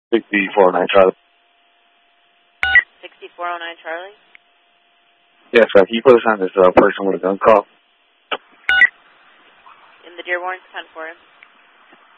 6409 Charlie. 6409 Charlie? Yes, can you put us on this person with a gun call? In the Dearborn 10-4.